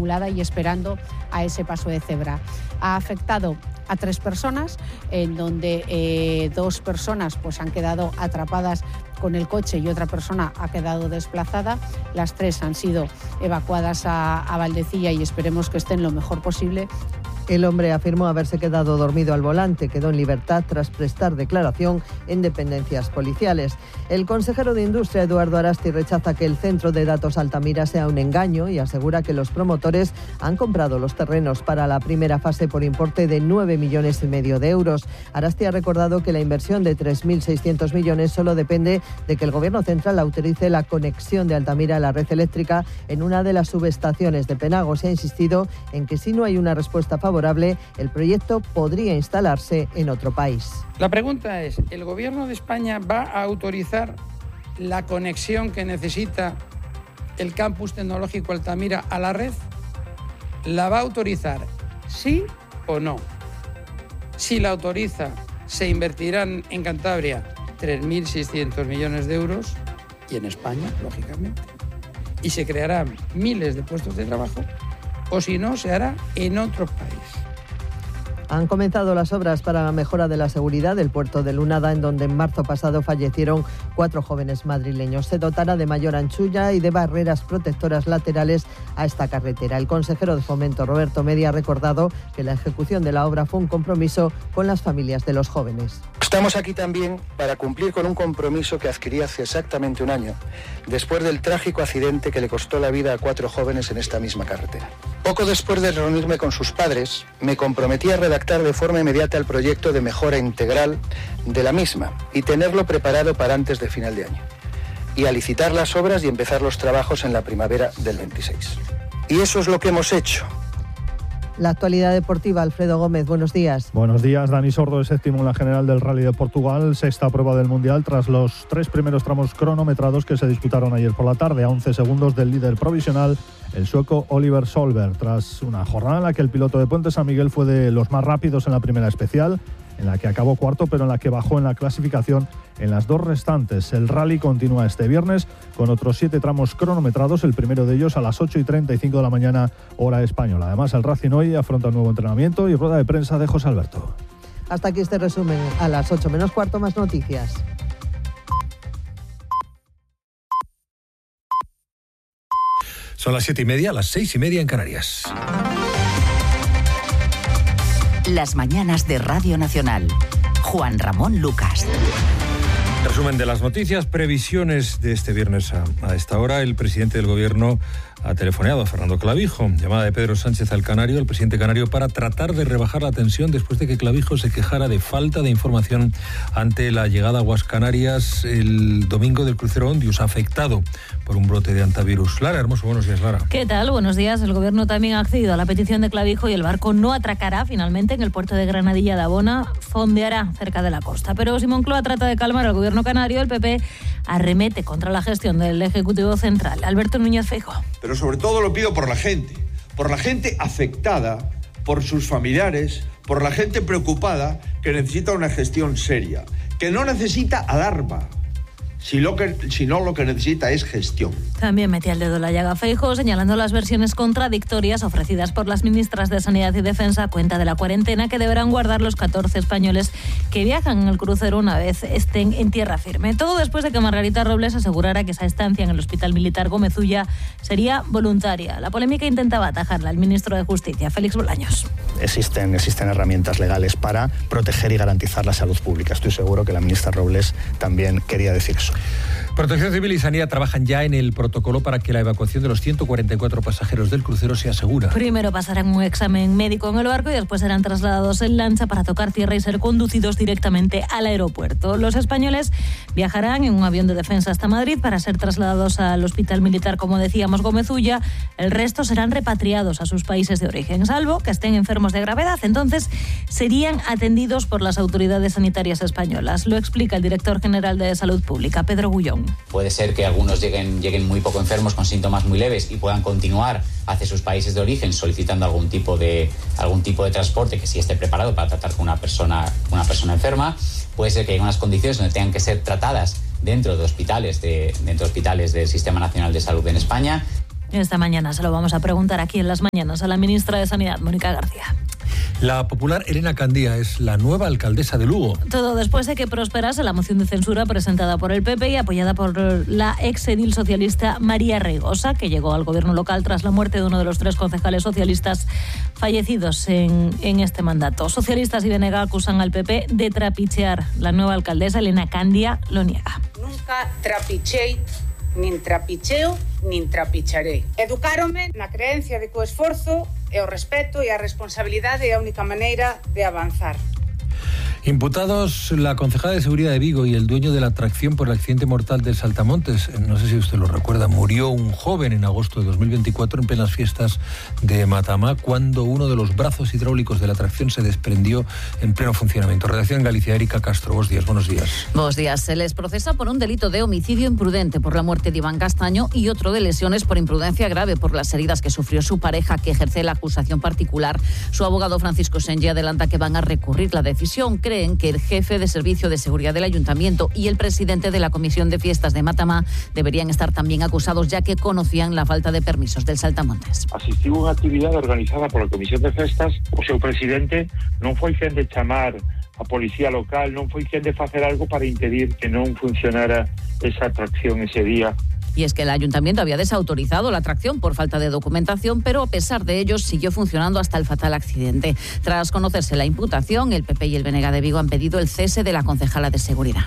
inmaculada y esperando a ese paso de cebra. Ha afectado a 3 personas, en donde 2 personas pues han quedado atrapadas con el coche y otra persona ha quedado desplazada. Las 3 han sido evacuadas a Valdecilla y esperemos que estén lo mejor posible. El hombre afirmó haberse quedado dormido al volante, quedó en libertad tras prestar declaración en dependencias policiales. El consejero de Industria, Eduardo Arasti, rechaza que el centro de datos Altamira sea un engaño y asegura que los promotores han comprado los terrenos para la primera fase por importe de 9,5 millones de euros. Arasti ha recordado que la inversión de 3.600 millones solo depende de que el Gobierno central autorice la conexión de Altamira a la red eléctrica en una de las subestaciones de Penagos y ha insistido en que si no hay una respuesta favorable, el proyecto podría instalarse en otro país. La pregunta es, ¿el Gobierno de España va a autorizar la conexión que necesita el campus tecnológico Altamira a la red? ¿La va a autorizar, sí o no? Si la autoriza, se invertirán en Cantabria 3.600 millones de euros y en España, lógicamente. Y se crearán miles de puestos de trabajo, o si no, se hará en otro país. Han comenzado las obras para la mejora de la seguridad del puerto de Lunada, en donde en marzo pasado fallecieron 4 jóvenes madrileños. Se dotará de mayor anchura y de barreras protectoras laterales a esta carretera. El consejero de Fomento, Roberto Media, ha recordado que la ejecución de la obra fue un compromiso con las familias de los jóvenes. Estamos aquí también para cumplir con un compromiso que adquirí hace exactamente un año, después del trágico accidente que le costó la vida a 4 jóvenes en esta misma carretera. Poco después de reunirme con sus padres, me comprometí a redactar de forma inmediata el proyecto de mejora integral de la misma y tenerlo preparado para antes de final de año. Y a licitar las obras y empezar los trabajos en la primavera del 26. Y eso es lo que hemos hecho. La actualidad deportiva, Alfredo Gómez, buenos días. Buenos días, Dani Sordo es séptimo en la general del Rally de Portugal, sexta prueba del Mundial tras los 3 primeros tramos cronometrados que se disputaron ayer por la tarde, a 11 segundos del líder provisional, el sueco Oliver Solberg, tras una jornada en la que el piloto de Puente San Miguel fue de los más rápidos en la primera especial, en la que acabó cuarto, pero en la que bajó en la clasificación en las 2 restantes. El rally continúa este viernes con otros 7 tramos cronometrados, el primero de ellos a las 8:35 de la mañana, hora española. Además, el Racing hoy afronta un nuevo entrenamiento y rueda de prensa de José Alberto. Hasta aquí este resumen. A las 8 menos cuarto, más noticias. Son las 7:30, las 6:30 en Canarias. Las mañanas de Radio Nacional. Juan Ramón Lucas. Resumen de las noticias, previsiones de este viernes a esta hora. El presidente del Gobierno ha telefoneado a Fernando Clavijo, llamada de Pedro Sánchez al canario, el presidente canario, para tratar de rebajar la tensión después de que Clavijo se quejara de falta de información ante la llegada a Aguas Canarias el domingo del crucero Ondius, afectado por un brote de antivirus. Lara Hermoso, buenos días, Lara. ¿Qué tal? Buenos días. El Gobierno también ha accedido a la petición de Clavijo y el barco no atracará finalmente en el puerto de Granadilla de Abona, fondeará cerca de la costa. Pero si Moncloa trata de calmar al Gobierno canario, el PP arremete contra la gestión del Ejecutivo Central. Alberto Núñez Feijóo. Pero sobre todo lo pido por la gente afectada, por sus familiares, por la gente preocupada que necesita una gestión seria, que no necesita alarma, sino lo que necesita es gestión. También metía el dedo en la llaga Feijóo, señalando las versiones contradictorias ofrecidas por las ministras de Sanidad y Defensa a cuenta de la cuarentena que deberán guardar los 14 españoles que viajan en el crucero una vez estén en tierra firme. Todo después de que Margarita Robles asegurara que esa estancia en el Hospital Militar Gómez Ulla sería voluntaria. La polémica intentaba atajarla el ministro de Justicia, Félix Bolaños. Existen herramientas legales para proteger y garantizar la salud pública. Estoy seguro que la ministra Robles también quería decir eso. Protección Civil y Sanidad trabajan ya en el protocolo para que la evacuación de los 144 pasajeros del crucero sea segura. Primero pasarán un examen médico en el barco y después serán trasladados en lancha para tocar tierra y ser conducidos directamente al aeropuerto. Los españoles viajarán en un avión de defensa hasta Madrid para ser trasladados al Hospital Militar, como decíamos, Gómez Ulla. El resto serán repatriados a sus países de origen, salvo que estén enfermos de gravedad. Entonces serían atendidos por las autoridades sanitarias españolas. Lo explica el director general de Salud Pública, Pedro Gullón. Puede ser que algunos lleguen muy poco enfermos con síntomas muy leves y puedan continuar hacia sus países de origen solicitando algún tipo de transporte que sí esté preparado para tratar con una persona enferma. Puede ser que haya unas condiciones donde tengan que ser tratadas dentro de hospitales del Sistema Nacional de Salud en España. Esta mañana se lo vamos a preguntar aquí en Las Mañanas a la ministra de Sanidad, Mónica García. La popular Elena Candía es la nueva alcaldesa de Lugo. Todo después de que prosperase la moción de censura presentada por el PP y apoyada por la ex edil socialista María Reigosa, que llegó al gobierno local tras la muerte de uno de los 3 concejales socialistas fallecidos en este mandato. Socialistas y BNG acusan al PP de trapichear. La nueva alcaldesa Elena Candía lo niega. Nunca trapichei, nin trapicheo, nin trapicharei. Educáronme na creencia de que o esforzo e o respeto e a responsabilidade é a única maneira de avanzar. Imputados la concejala de Seguridad de Vigo y el dueño de la atracción por el accidente mortal del Saltamontes. No sé si usted lo recuerda, murió un joven en agosto de 2024 en plenas fiestas de Matamá cuando uno de los brazos hidráulicos de la atracción se desprendió en pleno funcionamiento. Redacción en Galicia, Erika Castro, buenos días. Buenos días. Se les procesa por un delito de homicidio imprudente por la muerte de Iván Castaño y otro de lesiones por imprudencia grave por las heridas que sufrió su pareja, que ejerce la acusación particular. Su abogado Francisco Senlle adelanta que van a recurrir la decisión. Creen que el jefe de Servicio de Seguridad del Ayuntamiento y el presidente de la Comisión de Fiestas de Matamá deberían estar también acusados, ya que conocían la falta de permisos del Saltamontes. Asistiu a unha actividade organizada pola Comisión de Festas. O seu presidente non foi quen de chamar a policía local, non foi quen de facer algo para impedir que non funcionara esa atracción ese día. Y es que el ayuntamiento había desautorizado la atracción por falta de documentación, pero a pesar de ello siguió funcionando hasta el fatal accidente. Tras conocerse la imputación, el PP y el BNG de Vigo han pedido el cese de la concejala de Seguridad.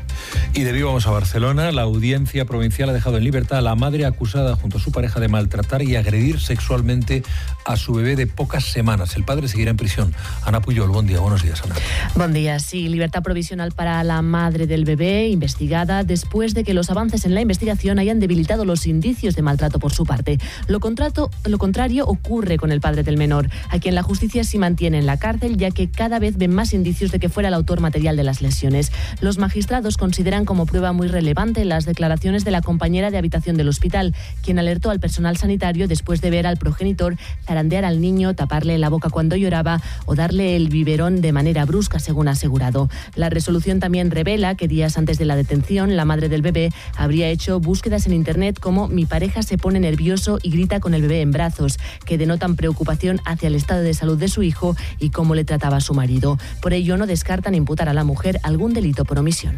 Y de Vigo vamos a Barcelona. La audiencia provincial ha dejado en libertad a la madre acusada junto a su pareja de maltratar y agredir sexualmente a su bebé de pocas semanas. El padre seguirá en prisión. Ana Puyol, buen día. Buenos días, Ana. Buen día. Sí, libertad provisional para la madre del bebé, investigada después de que los avances en la investigación hayan debilitado los indicios de maltrato por su parte. Lo contrario ocurre con el padre del menor, a quien la justicia sí mantiene en la cárcel, ya que cada vez ven más indicios de que fuera el autor material de las lesiones. Los magistrados consideran como prueba muy relevante las declaraciones de la compañera de habitación del hospital, quien alertó al personal sanitario después de ver al progenitor zarandear al niño, taparle la boca cuando lloraba o darle el biberón de manera brusca, según ha asegurado. La resolución también revela que días antes de la detención, la madre del bebé habría hecho búsquedas en internet como "mi pareja se pone nervioso y grita con el bebé en brazos", que denotan preocupación hacia el estado de salud de su hijo y cómo le trataba a su marido. Por ello, no descartan imputar a la mujer algún delito por omisión.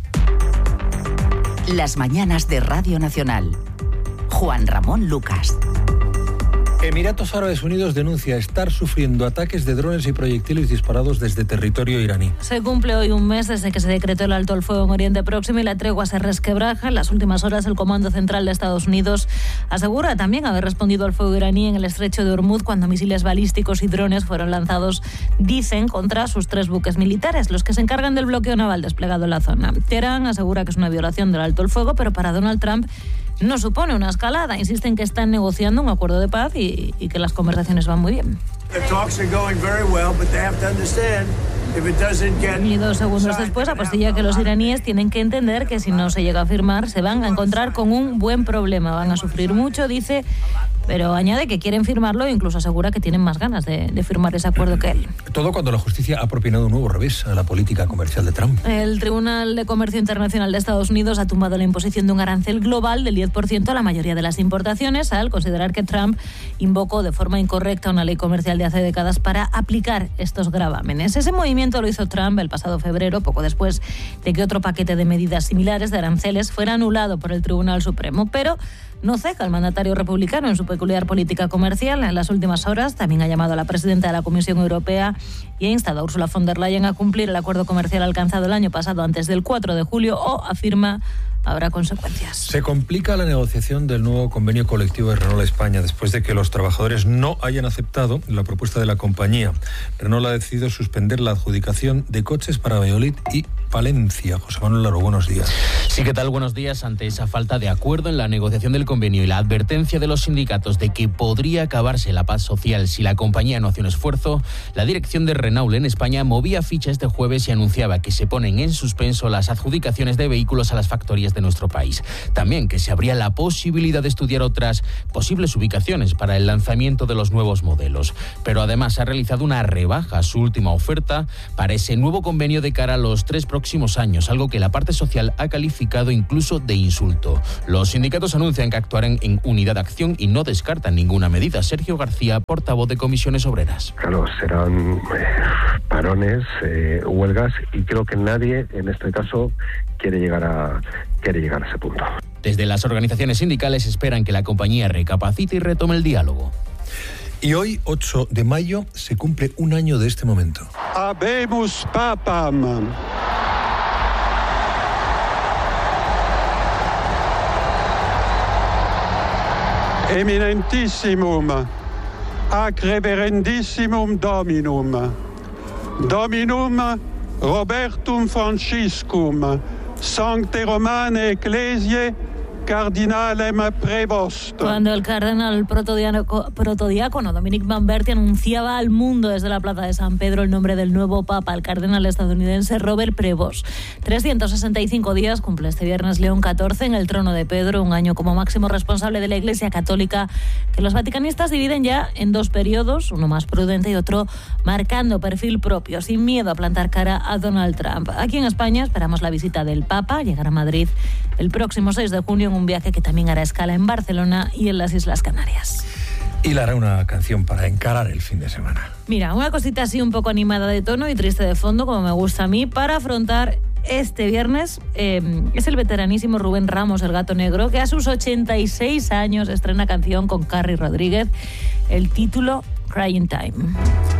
Las mañanas de Radio Nacional. Juan Ramón Lucas. Emiratos Árabes Unidos denuncia estar sufriendo ataques de drones y proyectiles disparados desde territorio iraní. Se cumple hoy un mes desde que se decretó el alto el fuego en Oriente Próximo y la tregua se resquebraja. En las últimas horas, el Comando Central de Estados Unidos asegura también haber respondido al fuego iraní en el estrecho de Hormuz cuando misiles balísticos y drones fueron lanzados, dicen, contra sus 3 buques militares, los que se encargan del bloqueo naval desplegado en la zona. Teherán asegura que es una violación del alto el fuego, pero para Donald Trump no supone una escalada. Insisten que están negociando un acuerdo de paz y que las conversaciones van muy bien. Y 2 segundos después apostilla que los iraníes tienen que entender que si no se llega a firmar se van a encontrar con un buen problema. Van a sufrir mucho, dice, pero añade que quieren firmarlo e incluso asegura que tienen más ganas de firmar ese acuerdo que él. Todo cuando la justicia ha propinado un nuevo revés a la política comercial de Trump. El Tribunal de Comercio Internacional de Estados Unidos ha tumbado la imposición de un arancel global del 10% a la mayoría de las importaciones al considerar que Trump invocó de forma incorrecta una ley comercial de hace décadas para aplicar estos gravámenes. Ese movimiento lo hizo Trump el pasado febrero, poco después de que otro paquete de medidas similares de aranceles fuera anulado por el Tribunal Supremo, pero no ceja el mandatario republicano en su peculiar política comercial. En las últimas horas también ha llamado a la presidenta de la Comisión Europea y ha instado a Ursula von der Leyen a cumplir el acuerdo comercial alcanzado el año pasado antes del 4 de julio o, afirma, habrá consecuencias. Se complica la negociación del nuevo convenio colectivo de Renault España después de que los trabajadores no hayan aceptado la propuesta de la compañía. Renault ha decidido suspender la adjudicación de coches para Valladolid y Palencia. José Manuel Laro, buenos días. Sí, ¿qué tal? Buenos días. Ante esa falta de acuerdo en la negociación del convenio y la advertencia de los sindicatos de que podría acabarse la paz social si la compañía no hace un esfuerzo, la dirección de Renault en España movía ficha este jueves y anunciaba que se ponen en suspenso las adjudicaciones de vehículos a las factorías de nuestro país. También que se abría la posibilidad de estudiar otras posibles ubicaciones para el lanzamiento de los nuevos modelos. Pero además ha realizado una rebaja a su última oferta para ese nuevo convenio de cara a los 3 próximos años, algo que la parte social ha calificado incluso de insulto. Los sindicatos anuncian que actuarán en unidad de acción y no descartan ninguna medida. Sergio García, portavoz de Comisiones Obreras. Claro, serán parones, huelgas, y creo que nadie en este caso quiere llegar a ese punto. Desde las organizaciones sindicales esperan que la compañía recapacite y retome el diálogo. Y hoy, 8 de mayo, se cumple un año de este momento. Habemus papam. Eminentissimum, ac reverendissimum Dominum, Dominum Robertum Franciscum, Sancte Romane Ecclesiae, Cardinalem Prevost. Cuando el cardenal protodiácono Dominic Van Berti anunciaba al mundo desde la Plaza de San Pedro el nombre del nuevo papa, el cardenal estadounidense Robert Prevost. 365 días cumple este viernes León XIV en el trono de Pedro, un año como máximo responsable de la Iglesia Católica, que los vaticanistas dividen ya en 2 periodos, uno más prudente y otro marcando perfil propio, sin miedo a plantar cara a Donald Trump. Aquí en España esperamos la visita del Papa, llegar a Madrid el próximo 6 de junio en un viaje que también hará escala en Barcelona y en las Islas Canarias. Y le hará una canción para encarar el fin de semana. Mira, una cosita así un poco animada de tono y triste de fondo, como me gusta a mí, para afrontar este viernes. Es el veteranísimo Rubén Ramos, el Gato Negro, que a sus 86 años estrena canción con Carrie Rodríguez, el título Crying Time.